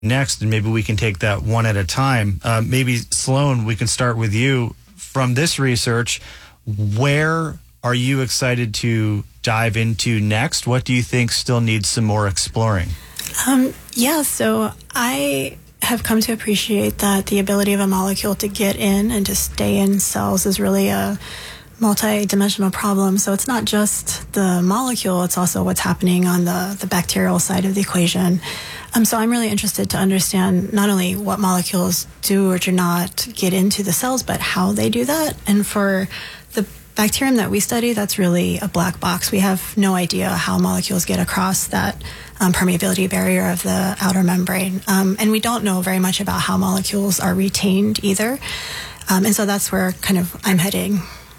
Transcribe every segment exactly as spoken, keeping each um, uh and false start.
next, and maybe we can take that one at a time. Uh, maybe, Sloan, we can start with you. From this research, where are you excited to dive into next? What do you think still needs some more exploring? Um, yeah, so I have come to appreciate that the ability of a molecule to get in and to stay in cells is really a multi-dimensional problem. So it's not just the molecule, it's also what's happening on the, the bacterial side of the equation. Um, so I'm really interested to understand not only what molecules do or do not get into the cells, but how they do that. And for the bacterium that we study, that's really a black box. We have no idea how molecules get across that um, permeability barrier of the outer membrane. Um, and we don't know very much about how molecules are retained either. Um, and so that's where kind of I'm heading.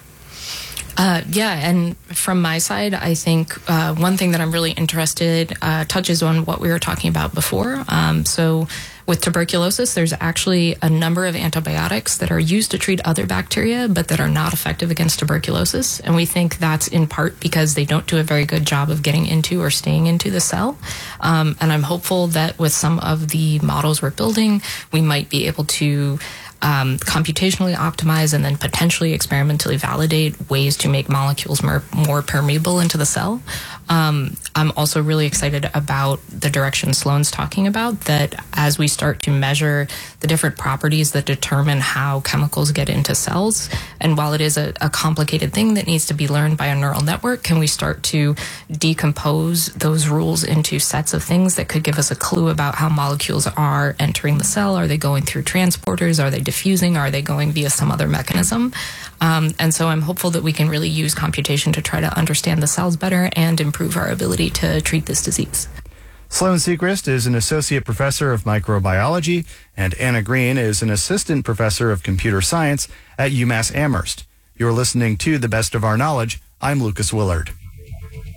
Uh, yeah, and from my side, I think uh, one thing that I'm really interested uh, touches on what we were talking about before. Um, so with tuberculosis, there's actually a number of antibiotics that are used to treat other bacteria, but that are not effective against tuberculosis. And we think that's in part because they don't do a very good job of getting into or staying into the cell. Um, and I'm hopeful that with some of the models we're building, we might be able to Um, computationally optimize and then potentially experimentally validate ways to make molecules more, more permeable into the cell. Um, I'm also really excited about the direction Sloan's talking about, that as we start to measure the different properties that determine how chemicals get into cells, and while it is a, a complicated thing that needs to be learned by a neural network, can we start to decompose those rules into sets of things that could give us a clue about how molecules are entering the cell? Are they going through transporters? Are they diffusing? Are they going via some other mechanism? Um, and so I'm hopeful that we can really use computation to try to understand the cells better and improve our ability to treat this disease. Sloan Sechrist is an associate professor of microbiology, and Anna Green is an assistant professor of computer science at UMass Amherst. You're listening to The Best of Our Knowledge. I'm Lucas Willard.